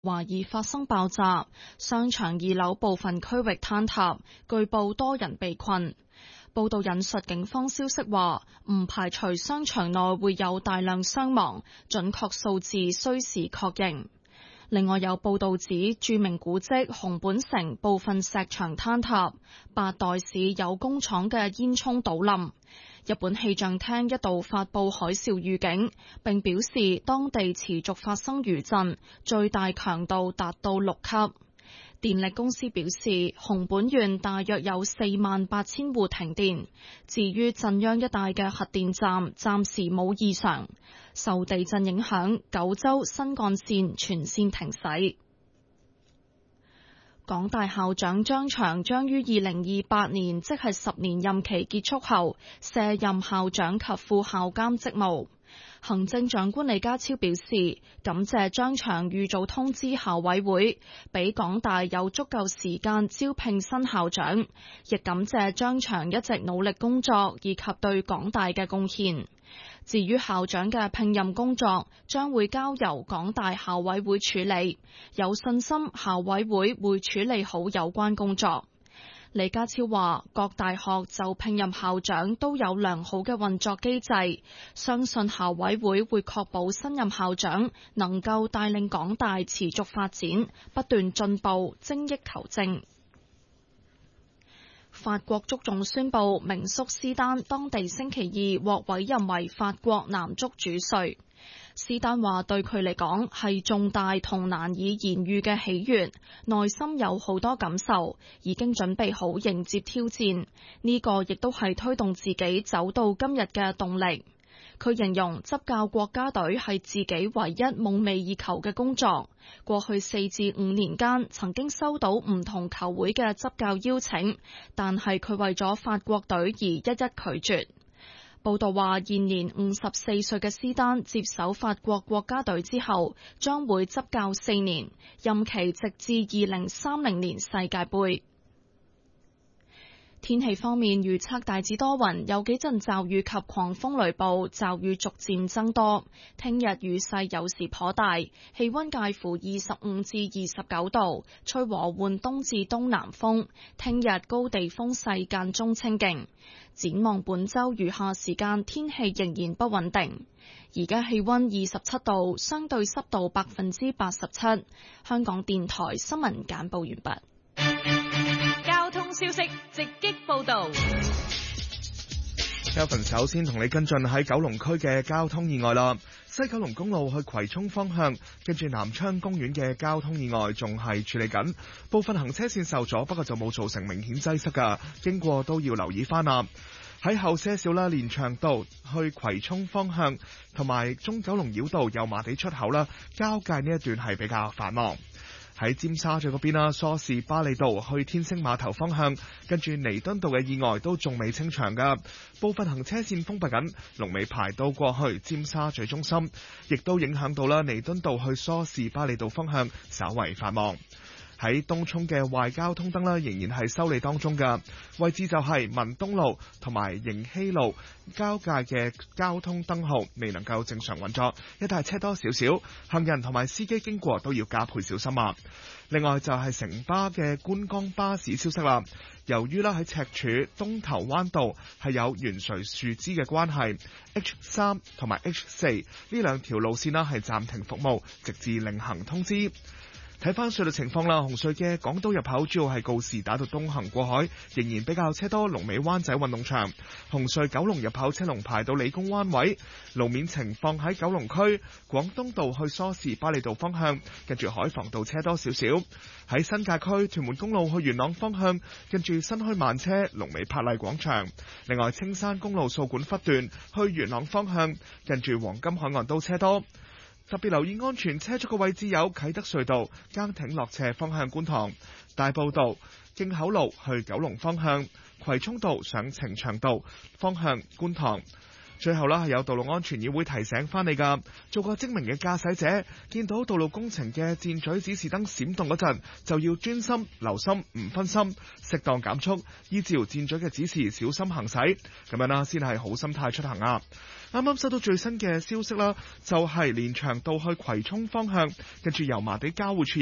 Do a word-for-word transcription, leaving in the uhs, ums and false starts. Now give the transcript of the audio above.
懷疑發生爆炸，商場二樓部分區域坍塌，據報多人被困。報道引述警方消息話，唔排除商場內會有大量傷亡，準確數字需時確認。另外有報道指，著名古蹟熊本城部分石牆坍塌，八代市有工廠嘅煙囪倒冧。日本氣象廳一度發佈海嘯預警，並表示當地持續發生餘震，最大強度達到六級。電力公司表示，熊本縣大約有四萬八千戶停電。至於震央一帶嘅核電站，暫時冇異常。受地震影響，九州新幹線全線停駛。港大校長張翔將於二零二八年，即係十年任期結束後，卸任校長及副校監職務。行政長官李家超表示，感謝張翔預早通知校委會，俾港大有足夠時間招聘新校長，亦感謝張翔一直努力工作以及對港大嘅貢獻。至於校長嘅聘任工作，將會交由港大校委會處理，有信心校委會會處理好有關工作。李家超話，各大學就聘任校長都有良好嘅運作機制，相信校委會會確保新任校長能夠帶領港大持續發展，不斷進步，精益求精。法國足總宣布，名宿斯丹當地星期二獲委任為法國男足主帥。斯丹話對佢嚟講係重大同難以言喻嘅喜悅，內心有好多感受，已經準備好迎接挑戰。呢個亦都係推動自己走到今日嘅動力。佢形容執教國家隊係自己唯一夢寐以求嘅工作。過去四至五年間，曾經收到唔同球會嘅執教邀請，但係佢為咗法國隊而一一拒絕。報道話，現年五十四歲嘅斯丹接手法國國家隊之後，將會執教四年，任期直至二零三零年世界盃。天氣方面預測大致多雲，有幾陣驟雨及狂風雷暴，驟雨逐漸增多。聽日雨勢有時頗大，氣溫介乎二十五至二十九度，吹和緩東至東南風。聽日高地風勢間中清勁。展望本週餘下時間，天氣仍然不穩定。而家氣溫二十七度，相對濕度百分之八十七。香港電台新聞簡報完畢。 交通消息直擊報道。 Kevin 首先同你跟進喺九龍區嘅交通意外啦。西九龍公路去葵涌方向，跟住南昌公園嘅交通意外仲係處理緊，部分行車線受阻，不過就冇造成明顯擠塞噶，經過都要留意翻啦。喺後些少啦，連翔道去葵涌方向同埋中九龍繞道油麻地出口啦，交界呢一段係比較繁忙。喺尖沙咀嗰邊啦，梳士巴利道去天星碼頭方向，跟住彌敦道嘅意外都仲未清場噶，部分行車線封閉緊，龍尾排到過去尖沙咀中心，亦都影響到啦彌敦道去梳士巴利道方向稍為繁忙。喺東涌嘅壞交通燈啦，仍然係修理當中噶，位置就係文東路同埋迎禧路交界嘅交通燈號未能夠正常運作，一帶車多少少，行人同埋司機經過都要加倍小心啊！另外就係城巴嘅觀光巴士消息啦，由於啦喺赤柱東頭灣道係有懸垂樹枝嘅關係 ，H 三同埋 H 四呢兩條路線啦係暫停服務，直至另行通知。睇翻隧道情況啦，紅隧嘅港島入口主要係告士打道東行過海，仍然比較車多，龍尾灣仔運動場。紅隧九龍入口車龍排到理工灣位。路面情況喺九龍區廣東道去梳士巴利道方向，跟住海防道車多少少。喺新界區屯門公路去元朗方向，跟住新墟慢車，龍尾柏麗廣場。另外青山公路掃管笏段去元朗方向，跟住黃金海岸都車多。特別留意安全車速嘅位置有啟德隧道、崗挺落斜方向觀塘、大埔道、徑口路去九龍方向、葵涌道上呈祥道方向觀塘、 最後啦，係有道路安全議會提醒翻你噶，做個精明嘅駕駛者，見到道路工程嘅箭嘴指示燈閃動嗰陣，就要專心留心，唔分心，適當減速，依照箭嘴嘅指示小心行駛，咁樣啦，先係好心態出行啊！啱啱收到最新嘅消息啦，就係連翔道去葵涌方向，跟住油麻地交匯處